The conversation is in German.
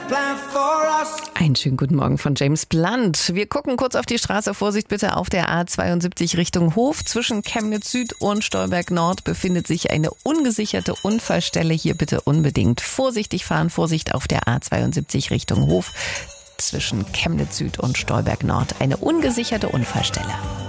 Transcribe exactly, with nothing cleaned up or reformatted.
Einen schönen guten Morgen von James Blunt. Wir gucken kurz auf die Straße. Vorsicht bitte auf der A zweiundsiebzig Richtung Hof. Zwischen Chemnitz Süd und Stolberg Nord befindet sich eine ungesicherte Unfallstelle. Hier bitte unbedingt vorsichtig fahren. Vorsicht auf der A zweiundsiebzig Richtung Hof. Zwischen Chemnitz Süd und Stolberg Nord eine ungesicherte Unfallstelle.